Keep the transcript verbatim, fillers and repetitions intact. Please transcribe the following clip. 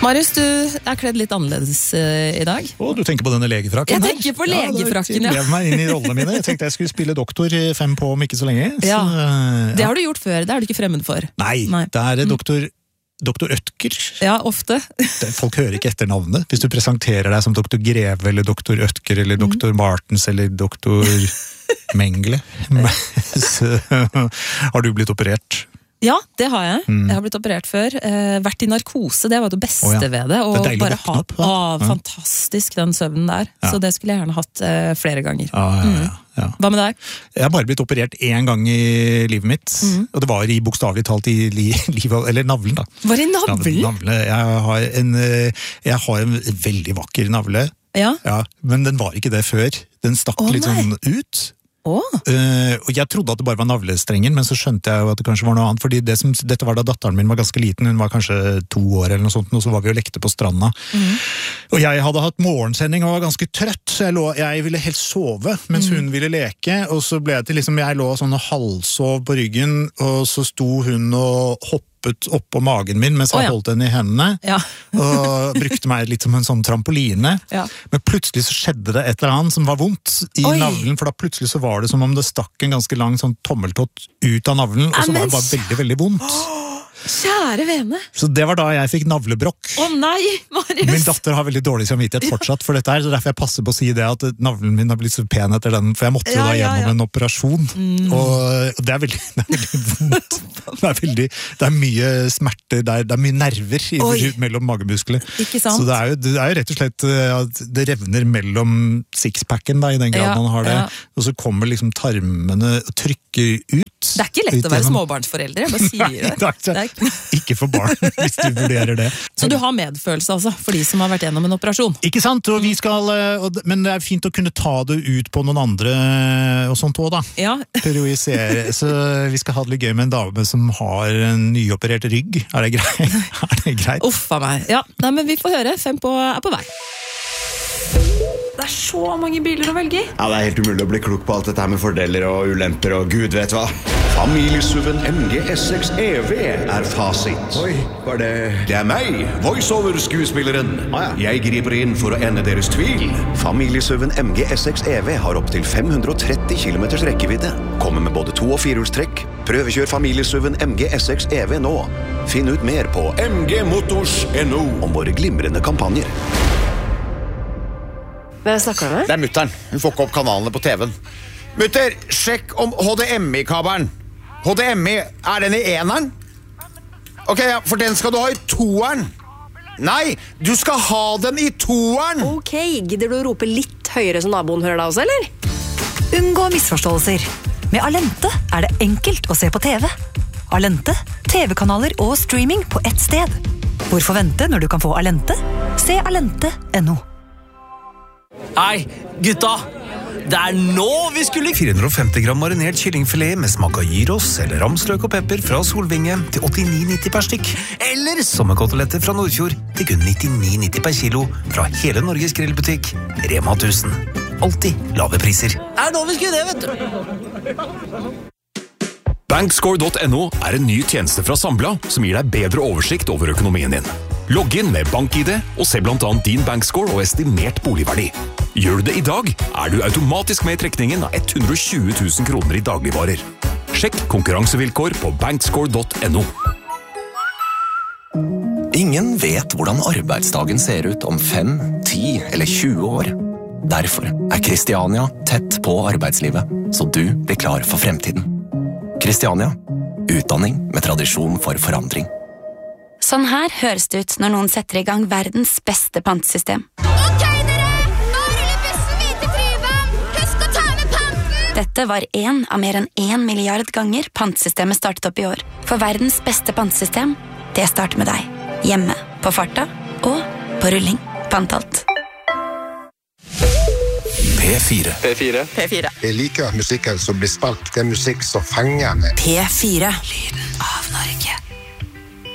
Marius, du er kledd litt annerledes uh, i dag. Å, du tenker på denne legefrakken? Jeg tenker på legefrakken, ja. Jeg lever meg inn i rollene mine. Jeg tenkte jeg skulle spille doktor fem på om ikke så lenge. Ja. Så, ja. Det har du gjort før, det er du ikke fremmed for. Nei, Nei. det er doktor, doktor Ødker. Ja, ofte. Folk hører ikke etter navnet. Hvis du presenterer deg som doktor Greve, eller doktor Ødker, eller doktor mm. Martens, eller doktor Mengle, så har du blitt operert. Ja, det har jeg. Mm. Jeg har blitt operert før. Eh, vært i narkose, det var det beste oh, ja. ved det. Og det er deilig bare å våkne opp. Ja. Å, fantastisk den søvnen der. Ja. Så det skulle jeg gjerne hatt eh, flere ganger. Ja, ja, ja, ja. Hva med deg? Jeg har bare blitt operert én gang i livet mitt. Mm. Og det var i bokstavelig talt i li, livet, eller navlen da. Var det navlen? Navle. Jeg har en, jeg har en veldig vakker navle. Ja. Ja, men den var ikke det før. Den stakk oh, litt sånn ut. Oh. Uh, og jeg trodde at det bare var navlestrengen, men så skjønte jeg jo at det kanskje var noe annet, fordi det som, dette var da datteren min var ganske liten, hun var kanskje to år eller noe sånt, og så var vi og lekte på stranda. Mm. Og jeg hadde hatt morgensending og var ganske trøtt, så jeg, lå, jeg ville helst sove, mens mm. hun ville leke, og så ble jeg til liksom, jeg lå sånn og halvsov på ryggen, og så sto hun og hoppet opp på magen min mens jeg oh, ja. holdt henne i hendene ja. og brukte meg litt som en sånn trampoline ja. men plutselig så skjedde det et eller annet som var vondt i Oi. navlen, for da plutselig så var det som om det stakk en ganske lang sånn tommeltott ut av navlen, og så var det bare veldig, veldig vondt. Kjære vene. Så det var da jeg fikk navlebrokk. Å oh, nei, Marius! Min datter har veldig dårlig samvittighet fortsatt for dette her, så derfor jeg passer på å si det at navlen min har blitt så pen etter den, for jeg måtte jo ja, da gjennom ja, ja. en operasjon. Mm. Og, og det er veldig, det er veldig vondt. Det er, veldig, det er mye smerter, det er, det er mye nerver i, mellom magemuskler. Ikke sant? Så det er, jo, det er jo rett og slett at det revner mellom sixpacken da, i den grad ja, man har det, ja. og så kommer liksom tarmene og trykker ut. Det er ikke lett å være småbarnsforeldre, jeg bare sier det. det, er, det er ikke, ikke for barn, hvis du vurderer det. Så du har medfølelse altså, for de som har vært gjennom en operasjon? Ikke sant, og vi skal, og, men det er fint å kunne ta det ut på noen andre og sånt også da. Ja. Periodisere, så vi skal ha det litt gøy med en dame som har en nyoperert rygg. Er det greit? Er det greit? Uffa meg. Ja, nei, men vi får høre. Fem på er på vei. Det er så mange biler å velge i. Ja, det er helt umulig å bli klok på alt dette her med fordeler og ulemper og gud vet hva. Familiesuv M G S X E V er fasit. Oi, var det... Det er meg, voiceover-skuespilleren. Ah, ja. Jeg griper inn for å ende deres tvil. Familiesuv M G S X E V har opp til fem hundre og tretti kilometers rekkevidde. Kommer med både to- og firehjulstrekk. Prøvekjør familiesuv M G S X E V nå. Finn ut mer på m g motors punktum n o om våre glimrende kampanjer. Hvem snakker du med? Det er mutteren. Hun får ikke opp kanalene på T V-en. Mutter, sjekk om H D M I-kabelen. H D M I, er den i eneren? Ok, ja, for den skal du ha i toeren. Nei, du skal ha den i toeren. Ok, gidder du å rope litt høyere som naboen hører deg også, eller? Unngå misforståelser. Med Alente er det enkelt å se på T V. Alente, T V-kanaler og streaming på ett sted. Hvorfor vente når du kan få Alente? Se alente punktum no. Hei, gutta! Det er nå vi skulle... fire hundre og femti gram marinert kyllingfilet med smak av gyros eller ramsløk og pepper fra Solvinge til åttini nitti per stykk. Eller sommerkoteletter fra Nordfjord til kun nittini nitti per kilo fra hele Norges grillbutikk. Rema tusen. Alltid lave priser. Det er nå vi skulle det, vet du! Bankscore punktum n o er en ny tjeneste fra Sambla som gir deg bedre oversikt over økonomien din. Logg inn med BankID og se blant annet din bankscore og estimert boligverdi. Gjør du det i dag, er du automatisk med i trekningen av hundre og tjue tusen kroner i dagligvarer. Sjekk konkurransevilkår på bankscore punktum n o. Ingen vet hvordan arbeidsdagen ser ut om fem, ti eller tjue år. Derfor er Kristiania tett på arbeidslivet, så du blir klar for fremtiden. Kristiania, utdanning med tradisjon for forandring. Sånn her høres det ut når noen setter i gang verdens beste pantesystem. Ok, dere! Nå ruller bussen hvite flyvann! Husk å ta med panten! Dette var en av mer enn en milliard ganger pantesystemet startet opp i år. For verdens beste pantesystem, det starter med deg. Hjemme, på farta og på rulling. Pantalt. P fire. P fire. P fire. Jeg liker musikken som blir spilt. Det er musikk som fenger meg. P fire. Lyden